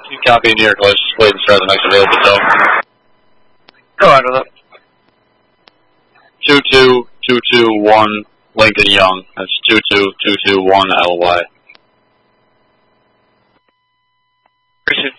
Copy, New York, let's just wait and start the next available zone. Go ahead with it. 22221 Lincoln Young. That's 22221 LY. Appreciate